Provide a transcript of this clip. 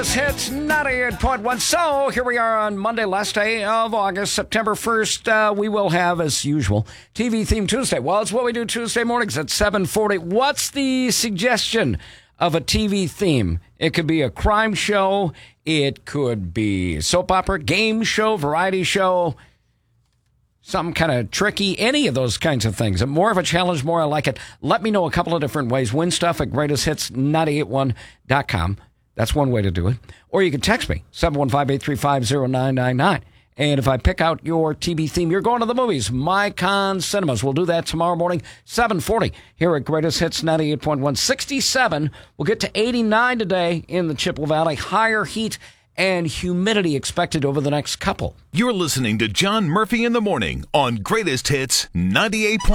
Hits 98.1. So here we are on Monday, last day of August, September 1st. We will have, as usual, TV Theme Tuesday. Well, it's what we do Tuesday mornings at 7:40. What's the suggestion of a TV theme? It could be a crime show. It could be soap opera, game show, variety show, something kind of tricky, any of those kinds of things. More of a challenge, more I like it. Let me know a couple of different ways. Win stuff at greatesthits981.com. That's one way to do it. Or you can text me, 715-835-0999. And if I pick out your TV theme, you're going to the movies, MyCon Cinemas. We'll do that tomorrow morning, 7:40, here at Greatest Hits 98.1. 67. We'll get to 89 today in the Chippewa Valley. Higher heat and humidity expected over the next couple. You're listening to John Murphy in the Morning on Greatest Hits 98.